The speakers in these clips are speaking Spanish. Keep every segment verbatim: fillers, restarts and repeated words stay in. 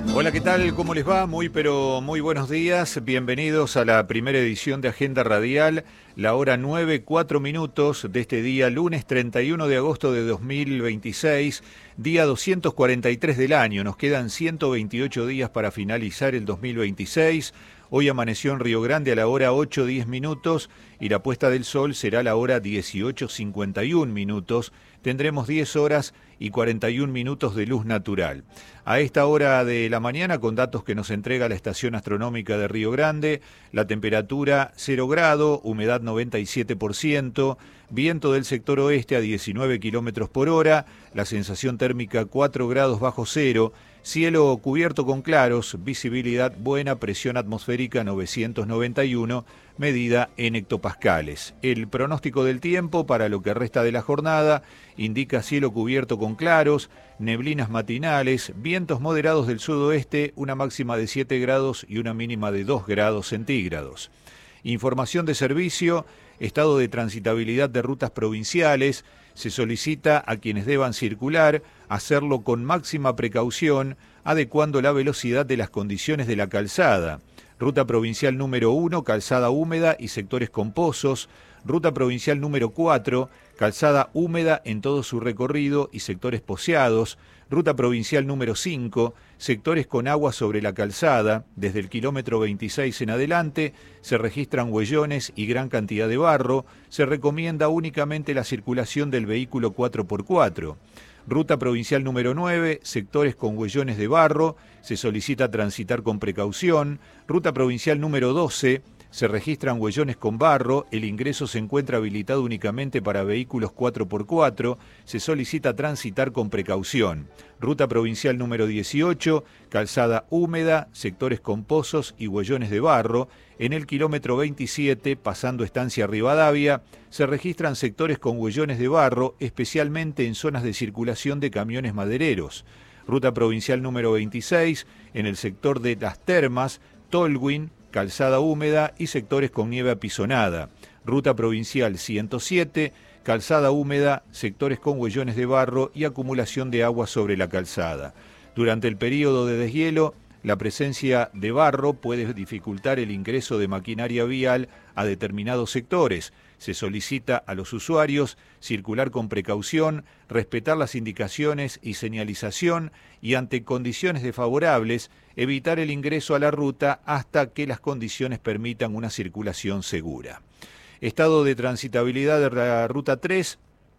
Hola, ¿qué tal? ¿Cómo les va? Muy pero muy buenos días. Bienvenidos a la primera edición de Agenda Radial, la hora nueve, cuatro minutos de este día, lunes treinta y uno de agosto de dos mil veintiséis, día doscientos cuarenta y tres del año. Nos quedan ciento veintiocho días para finalizar el dos mil veintiséis. Hoy amaneció en Río Grande a la hora ocho, diez minutos y la puesta del sol será a la hora dieciocho, cincuenta y un minutos. Tendremos diez horas y cuarenta y un minutos de luz natural. A esta hora de la mañana, con datos que nos entrega la Estación Astronómica de Río Grande, la temperatura cero grado, humedad noventa y siete por ciento, viento del sector oeste a diecinueve kilómetros por hora, la sensación térmica cuatro grados bajo cero, cielo cubierto con claros, visibilidad buena, presión atmosférica novecientos noventa y uno, medida en hectopascales. El pronóstico del tiempo para lo que resta de la jornada indica cielo cubierto con claros, neblinas matinales, vientos moderados del sudoeste, una máxima de siete grados y una mínima de dos grados centígrados. Información de servicio, estado de transitabilidad de rutas provinciales. Se solicita a quienes deban circular hacerlo con máxima precaución, adecuando la velocidad de las condiciones de la calzada. Ruta provincial número uno, calzada húmeda y sectores con pozos. Ruta provincial número cuatro, calzada húmeda en todo su recorrido y sectores poceados. Ruta provincial número cinco, sectores con agua sobre la calzada. Desde el kilómetro veintiséis en adelante se registran huellones y gran cantidad de barro. Se recomienda únicamente la circulación del vehículo cuatro por cuatro. Ruta provincial número nueve, sectores con huellones de barro, se solicita transitar con precaución. Ruta provincial número doce, se registran huellones con barro, el ingreso se encuentra habilitado únicamente para vehículos cuatro por cuatro, se solicita transitar con precaución. Ruta provincial número dieciocho, calzada húmeda, sectores con pozos y huellones de barro. En el kilómetro veintisiete, pasando Estancia Rivadavia, se registran sectores con huellones de barro, especialmente en zonas de circulación de camiones madereros. Ruta provincial número veintiséis, en el sector de Las Termas, Tolwyn, calzada húmeda y sectores con nieve apisonada. Ruta provincial ciento siete, calzada húmeda, sectores con huellones de barro y acumulación de agua sobre la calzada. Durante el período de deshielo, la presencia de barro puede dificultar el ingreso de maquinaria vial a determinados sectores. Se solicita a los usuarios circular con precaución, respetar las indicaciones y señalización y, ante condiciones desfavorables, evitar el ingreso a la ruta hasta que las condiciones permitan una circulación segura. Estado de transitabilidad de la Ruta tres.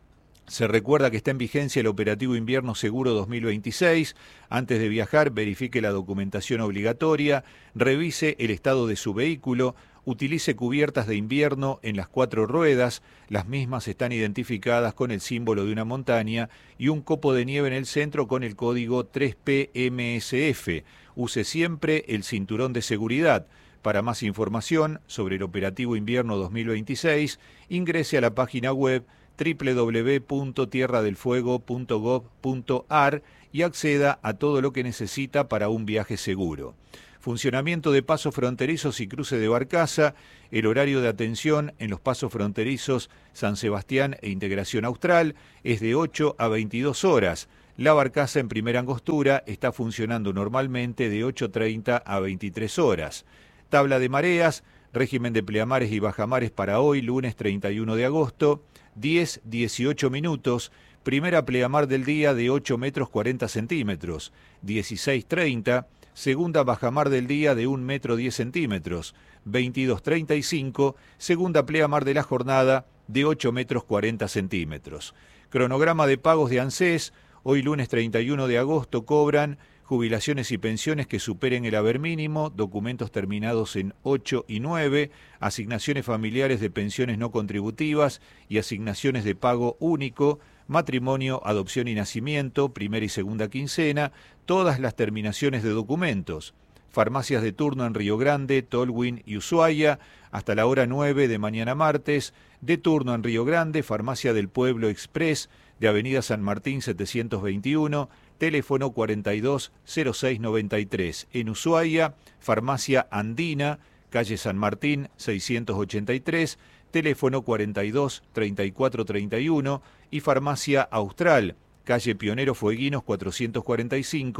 Se recuerda que está en vigencia el operativo Invierno Seguro dos mil veintiséis. Antes de viajar, verifique la documentación obligatoria, revise el estado de su vehículo, utilice cubiertas de invierno en las cuatro ruedas. Las mismas están identificadas con el símbolo de una montaña y un copo de nieve en el centro con el código tres P M S F. Use siempre el cinturón de seguridad. Para más información sobre el operativo Invierno dos mil veintiséis, ingrese a la página web doble u doble u doble u punto tierra del fuego punto gob punto ar y acceda a todo lo que necesita para un viaje seguro. Funcionamiento de pasos fronterizos y cruce de Barcaza. El horario de atención en los pasos fronterizos San Sebastián e Integración Austral es de ocho a veintidós horas. La Barcaza en Primera Angostura está funcionando normalmente de ocho treinta a veintitrés horas. Tabla de mareas, régimen de pleamares y bajamares para hoy, lunes treinta y uno de agosto, diez, dieciocho minutos, primera pleamar del día de ocho metros cuarenta centímetros, dieciséis treinta, segunda bajamar del día de un metro diez centímetros, veintidós treinta y cinco, segunda pleamar de la jornada de ocho metros cuarenta centímetros. Cronograma de pagos de ANSES, hoy lunes treinta y uno de agosto cobran jubilaciones y pensiones que superen el haber mínimo, documentos terminados en ocho y nueve, asignaciones familiares de pensiones no contributivas y asignaciones de pago único, matrimonio, adopción y nacimiento, primera y segunda quincena, todas las terminaciones de documentos. Farmacias de turno en Río Grande, Tolwyn y Ushuaia, hasta la hora nueve de mañana martes. De turno en Río Grande, Farmacia del Pueblo Express, de Avenida San Martín setecientos veintiuno, teléfono cuarenta y dos cero seis noventa y tres. En Ushuaia, Farmacia Andina, calle San Martín seiscientos ochenta y tres, teléfono cuarenta y dos treinta y cuatro treinta y uno. Y Farmacia Austral, calle Pionero Fueguinos cuatrocientos cuarenta y cinco,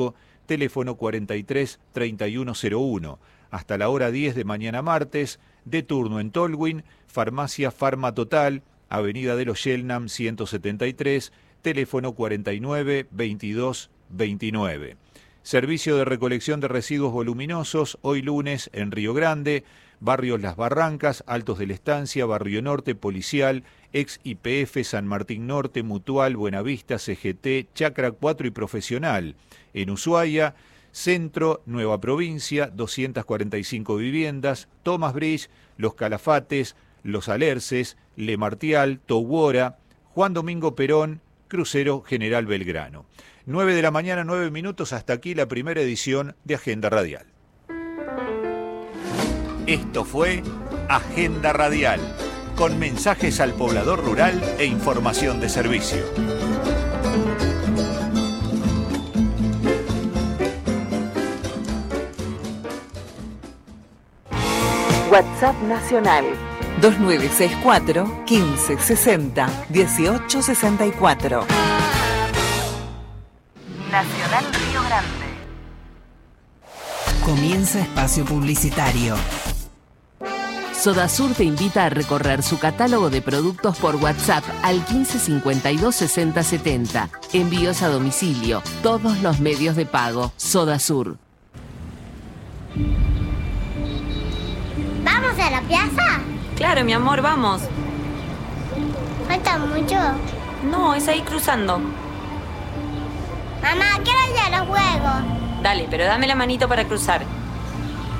teléfono cuarenta y tres, treinta y uno cero uno. Hasta la hora diez de mañana martes, de turno en Tolwyn, Farmacia Farma Total, Avenida de los Shelnam ciento setenta y tres, teléfono cuarenta y nueve, veintidós, veintinueve. Servicio de recolección de residuos voluminosos, hoy lunes en Río Grande, barrios Las Barrancas, Altos de la Estancia, Barrio Norte, Policial, ex I P F, San Martín Norte, Mutual, Buenavista, C G T, Chacra cuatro y Profesional. En Ushuaia, Centro, Nueva Provincia, doscientas cuarenta y cinco viviendas, Thomas Bridge, Los Calafates, Los Alerces, Le Martial, Touora, Juan Domingo Perón, Crucero General Belgrano. nueve de la mañana, nueve minutos, hasta aquí la primera edición de Agenda Radial. Esto fue Agenda Radial, con mensajes al poblador rural e información de servicio. WhatsApp Nacional dos nueve seis cuatro, quince, sesenta, dieciocho sesenta y cuatro. Nacional Río Grande. Comienza espacio publicitario. Sodasur te invita a recorrer su catálogo de productos por WhatsApp al quince cincuenta y dos sesenta setenta. Envíos a domicilio, todos los medios de pago. Sodasur. ¿Vamos a la plaza? Claro, mi amor, vamos. ¿Falta mucho? No, es ahí cruzando. Mamá, quiero ir a los juegos. Dale, pero dame la manito para cruzar.